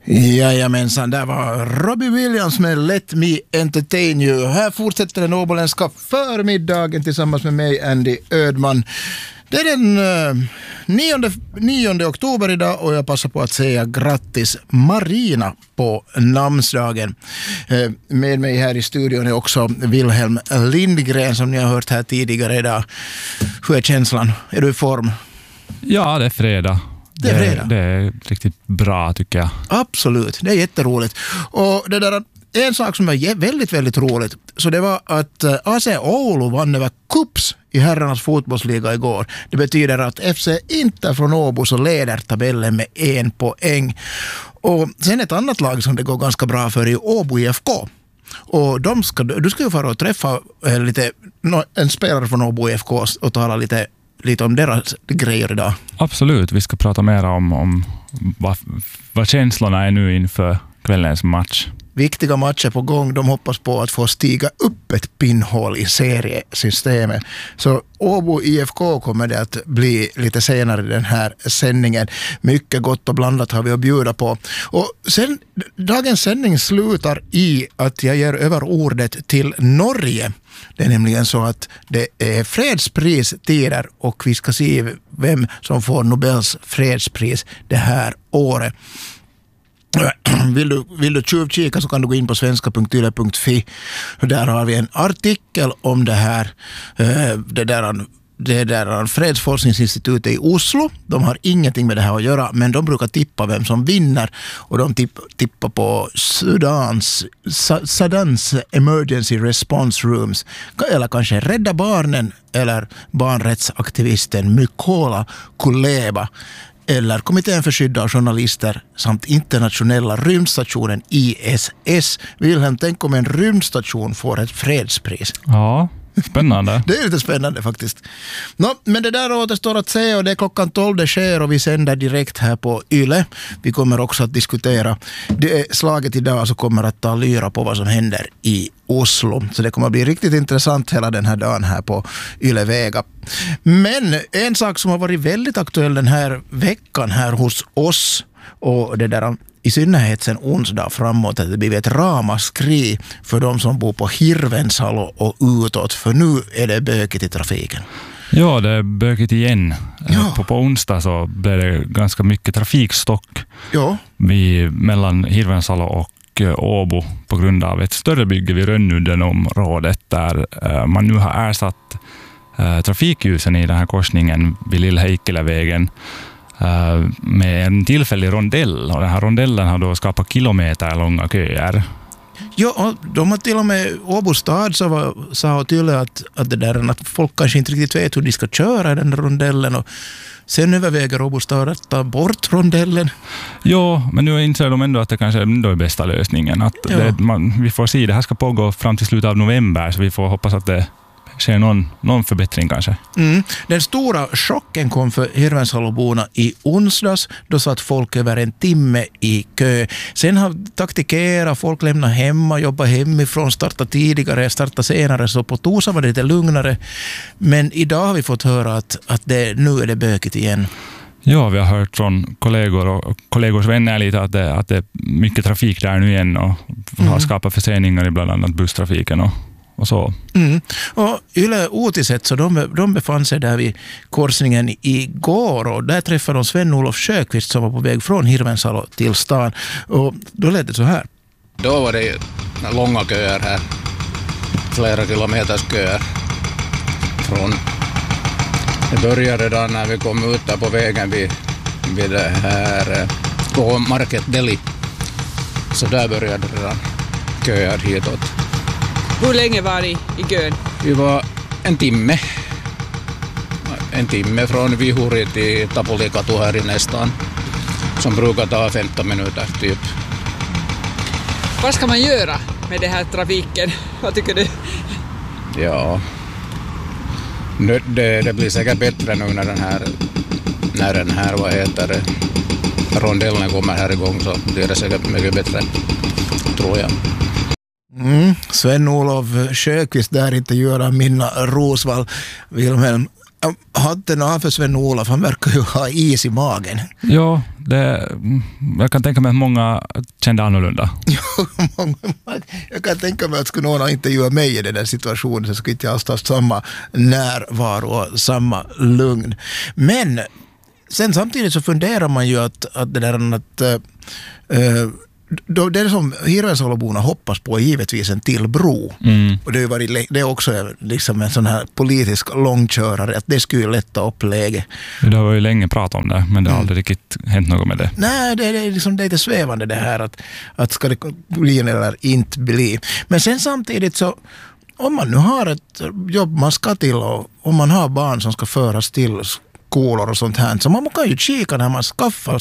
Jajamensan, där var Robbie Williams med Let Me Entertain You. Här fortsätter den åboländska förmiddagen tillsammans med mig, Andy Ödman. Det är den 9 oktober idag och jag passar på att säga grattis Marina på namnsdagen. Med mig här i studion är också Wilhelm Lindgren som ni har hört här tidigare idag. Hur är känslan? Är du i form? Ja, det är fredag. Det är fredag. Det är riktigt bra tycker jag. Absolut, det är jätteroligt. Och det där, en sak som var väldigt, väldigt roligt, så det var att AC Oulu vann över Kups i herrarnas fotbollsliga igår. Det betyder att FC Inter från Åbo så leder tabellen med 1 poäng. Och sen ett annat lag som det går ganska bra för är Åbo IFK. Och du ska ju fara och träffa en spelare från Åbo IFK och tala lite om deras grejer idag. Absolut, vi ska prata mer om vad känslorna är nu inför kvällens match. Viktiga matcher på gång. De hoppas på att få stiga upp ett pinnhål i seriesystemet. Så Åbo IFK kommer det att bli lite senare i den här sändningen. Mycket gott och blandat har vi att bjuda på. Och sen, dagens sändning slutar i att jag ger över ordet till Norge. Det är nämligen så att det är fredspristider och vi ska se vem som får Nobels fredspris det här året. Vill du tjuvkika så kan du gå in på svenska.yle.fi. Där har vi en artikel om det här det där fredsforskningsinstitutet i Oslo. De har ingenting med det här att göra, men de brukar tippa vem som vinner och de tippar på Sudans Emergency Response Rooms eller kanske Rädda Barnen eller barnrättsaktivisten Mykola Kuleba eller Kommittén för skydd av journalister samt internationella rymdstationen ISS. Wilhelm, tänk om en rymdstation får ett fredspris. Ja, spännande. Det är lite spännande faktiskt. Men det där återstår att se och det är klockan 12 det sker och vi sänder direkt här på Yle. Vi kommer också att diskutera det slaget idag så kommer att ta lyra på vad som händer i Oslo. Så det kommer att bli riktigt intressant hela den här dagen här på Yle Vega. Men en sak som har varit väldigt aktuell den här veckan här hos oss och det där i synnerhet sen onsdag framåt att det blir ett ramaskri för de som bor på Hirvensalå och utåt för nu är det bökigt i trafiken. Ja, det är bökigt igen. Ja. På onsdag så blev det ganska mycket trafikstock mellan Hirvensalå och Åbo på grund av ett större bygge vid Rönnudden-området där man nu har ersatt trafikljusen i den här korsningen vid Lillheikkilä-vägen med en tillfällig rondell och den här rondellen har då skapat kilometerlånga köer. Ja, de har till och med Åbo stad sa tydligen att det där att folk kanske inte riktigt vet hur de ska köra den rondellen och sen överväger Åbo stad att ta bort rondellen. Ja, men nu inser de ändå att det kanske ändå är bästa lösningen. Att vi får se, det här ska pågå fram till slutet av november så vi får hoppas att det sker någon förbättring kanske. Den stora chocken kom för Hirvensalåborna i onsdags. Då satt folk över en timme i kö. Sen har taktikera, folk lämnat hemma, jobbat hemifrån, starta tidigare, starta senare. Så på torsdag var det lite lugnare. Men idag har vi fått höra att nu är det bökigt igen. Ja, vi har hört från kollegor och kollegors vänner lite att det är mycket trafik där nu igen och har skapat förseningar i bland annat busstrafiken och så. Och Yle Uutiset så de befann sig där vid korsningen igår och där träffade de Sven-Olof Sjöqvist som var på väg från Hirvensalå till stan och då lät det så här. Då var det långa köer här, flera kilometers köer det började redan när vi kom ut där på vägen vid det här på Market Deli så där började redan köer hitåt. Hur länge var ni i kön? Vi var en timme från Vihuri till Tapulikatu här i nästan. Som brukar ta 15 minuter typ. Vad ska man göra med den här trafiken? Vad tycker du? Ja, det blir säkert bättre nu när den här rondellen kommer här igång så blir det säkert mycket bättre, tror jag. Sven-Olof Sjöqvist där intervjuar Minna Rosvall. Wilhelm, Hatten av för Sven-Olof, han verkar ju ha is i magen. Ja, jag kan tänka mig att många kände annorlunda. Jag kan tänka mig att skulle någon intervjua mig i den där situationen så skulle inte jag ha samma närvaro och samma lugn. Men sen samtidigt så funderar man ju att det där att det som Hirvensalåborna hoppas på är givetvis en till bro. Och det är också liksom en sån här politisk långkörare att det skulle lätta upp läge. Det har ju länge pratat om det, men det har aldrig riktigt hänt något med det. Nej, det är liksom lite svävande det här att ska det bli eller inte bli. Men sen samtidigt så om man nu har ett jobb man ska till och om man har barn som ska föras till skolor och sånt här, så man kan ju kika när man skaffar